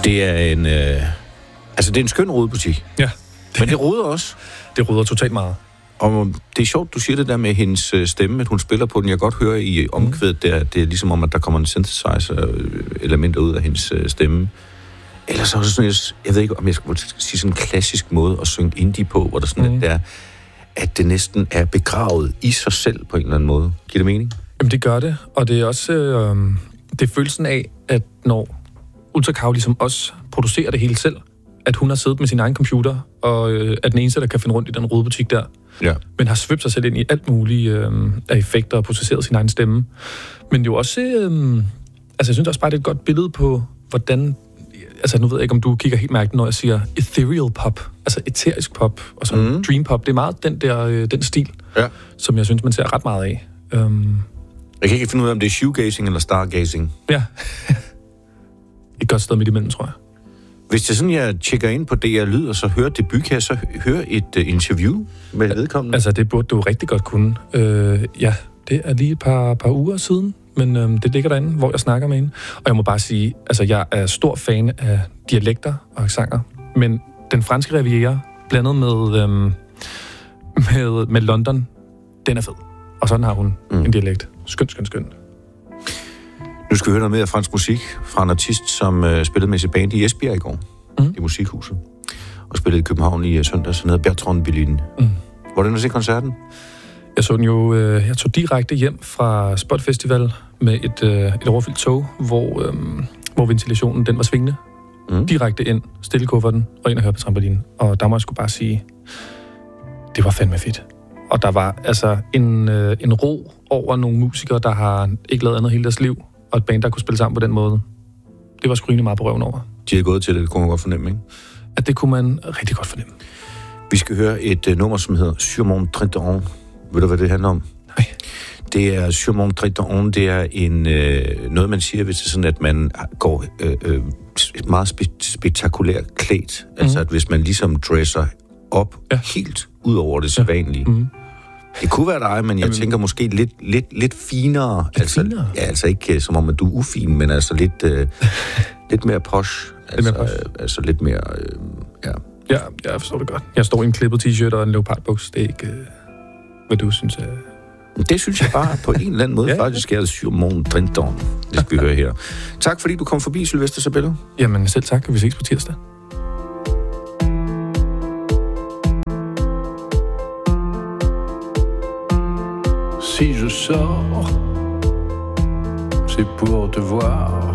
Det er en... Altså, det er en skøn rodebutik. Ja. Men det roder også. Det roder totalt meget. Og det er sjovt, du siger det der med hendes stemme, at hun spiller på den. Jeg kan godt høre i omkvædet, det er ligesom om, at der kommer en synthesizer-elementer ud af hendes stemme. Ellers så er det sådan, jeg ved ikke, om jeg skal sige sådan en klassisk måde at synge indie på, hvor der sådan der, at det næsten er begravet i sig selv på en eller anden måde. Giver det mening? Jamen, det gør det. Og det er også det er følelsen af, at når Ultra Cow ligesom også producerer det hele selv, at hun har siddet med sin egen computer, og er den eneste, der kan finde rundt i den rodebutik der. Ja. Men har svøbt sig selv ind i alt muligt af effekter og processeret sin egen stemme. Men det er jo også... jeg synes også bare, det er et godt billede på, hvordan... Altså, nu ved jeg ikke, om du kigger helt mærkeligt, når jeg siger ethereal pop, altså eterisk pop, og sådan dream pop. Det er meget den stil, som jeg synes, man ser ret meget af. Jeg kan ikke finde ud af, om det er shoegazing eller stargazing. Ja. Et godt sted midt imellem, tror jeg. Hvis det sådan, jeg tjekker ind på DR Lyd, og så hører debut, kan jeg så høre et interview med vedkommende? Altså, det burde du rigtig godt kunne. Ja, det er lige et par uger siden, men det ligger derinde, hvor jeg snakker med hende. Og jeg må bare sige, altså, jeg er stor fan af dialekter og accenter, men den franske Riviera, blandet med London, den er fed. Og sådan har hun en dialekt. Skøn. Nu skal vi høre noget mere af fransk musik fra en artist, som spillede med sit band i Esbjerg i går, i Musikhuset, og spillede i København i søndags, han hedder Bertrand Belin. Hvordan har du set koncerten? Jeg så den jo, jeg tog direkte hjem fra Spot Festival med et overfyldt tog, hvor ventilationen den var svingende. Direkte ind, stille kufferten og ind og høre på trampolinen. Og der må jeg sgu bare sige, det var fandme fedt. Og der var altså en ro over nogle musikere, der har ikke lavet andet hele deres liv, og et band, der kunne spille sammen på den måde. Det var skrygende meget på røven over. De er gået til det kunne man godt fornemme, ikke? At det kunne man rigtig godt fornemme. Vi skal høre et nummer, som hedder Sur mon trident. Ved du, hvad det handler om? Nej. Det er Sur mon trident, det er noget, man siger, hvis det er sådan, at man går meget spektakulært klædt. Altså, at hvis man ligesom dresser op helt ud over det sædvanlige. Det kunne være dig, men jeg tænker måske lidt finere. Finere? Ja, altså ikke som om, at du er ufin, men altså lidt mere posh. Altså lidt mere, Ja, jeg forstår det godt. Jeg står i en klippet t-shirt og en leopardbuks. Det er ikke, hvad du synes er... Det synes jeg bare på en eller anden måde faktisk er Sur mon trident. Det skal vi høre her. Tak fordi du kom forbi, Sylvester Sabello. Jamen selv tak, og vi ses på tirsdag. Si je sors, c'est pour te voir